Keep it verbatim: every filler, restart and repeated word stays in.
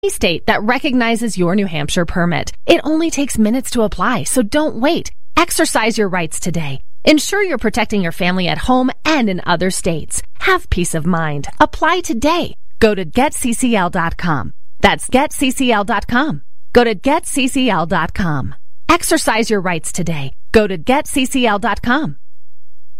state that recognizes your New Hampshire permit. It only takes minutes to apply, so don't wait. Exercise your rights today. Ensure you're protecting your family at home and in other states. Have peace of mind. Apply today. Go to get c c l dot com. That's get c c l dot com. Go to get c c l dot com. Exercise your rights today. Go to get c c l dot com.